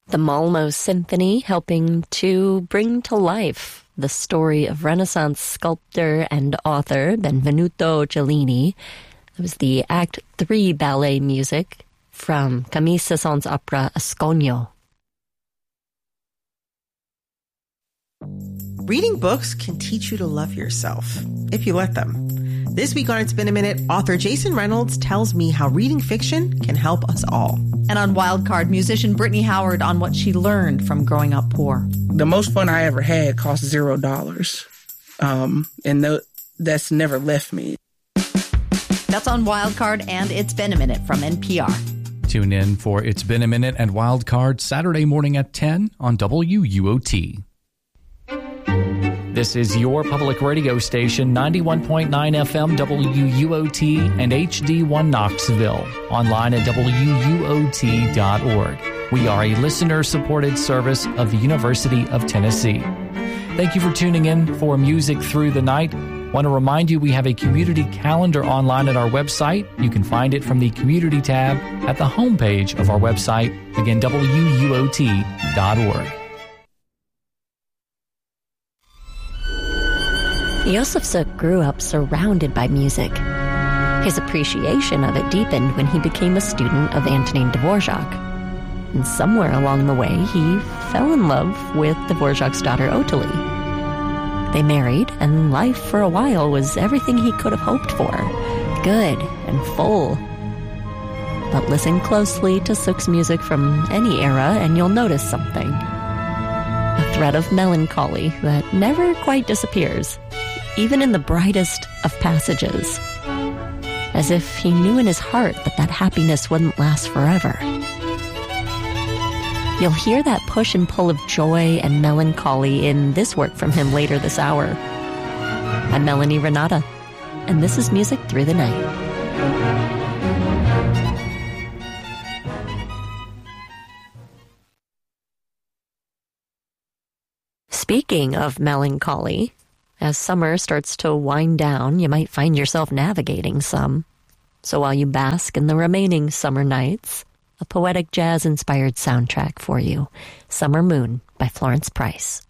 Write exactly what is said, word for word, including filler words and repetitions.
The Malmo Symphony helping to bring to life the story of Renaissance sculptor and author Benvenuto Cellini. It was the Act three ballet music from Camille Saint-Saëns's opera Asconio. Reading books can teach you to love yourself, if you let them. This week on It's Been a Minute, author Jason Reynolds tells me how reading fiction can help us all. And on Wildcard, musician Brittany Howard on what she learned from growing up poor. The most fun I ever had cost zero dollars. Um, and th- that's never left me. That's on Wildcard and It's Been a Minute from N P R. Tune in for It's Been a Minute and Wildcard Saturday morning at ten on W U O T. This is your public radio station, ninety-one point nine F M W U O T and H D one Knoxville. Online at W U O T dot org. We are a listener-supported service of the University of Tennessee. Thank you for tuning in for Music Through the Night. Want to remind you we have a community calendar online at our website. You can find it from the Community tab at the homepage of our website. Again, W U O T dot org. Yosef Suk grew up surrounded by music. His appreciation of it deepened when he became a student of Antonin Dvorak. And somewhere along the way, he fell in love with Dvorak's daughter Ottilie. They married, and life for a while was everything he could have hoped for, good and full. But listen closely to Suk's music from any era, and you'll notice something. A thread of melancholy that never quite disappears, even in the brightest of passages, as if he knew in his heart that that happiness wouldn't last forever. You'll hear that push and pull of joy and melancholy in this work from him later this hour. I'm Melanie Renata, and this is Music Through the Night. Speaking of melancholy, as summer starts to wind down, you might find yourself navigating some. So while you bask in the remaining summer nights, a poetic jazz-inspired soundtrack for you, Summer Moon by Florence Price.